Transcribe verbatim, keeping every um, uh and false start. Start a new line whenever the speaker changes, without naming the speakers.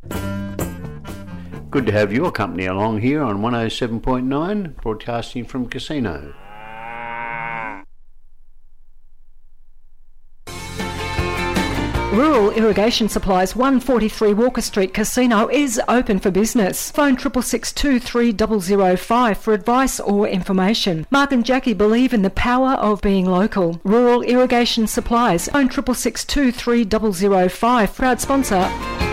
Good to have your company along here on one oh seven point nine, broadcasting from Casino.
Rural Irrigation Supplies, one forty-three Walker Street, Casino, is open for business. Phone six six six, two three zero zero five for advice or information. Mark and Jackie believe in the power of being local. Rural Irrigation Supplies, phone six six six, two three zero zero five. Proud sponsor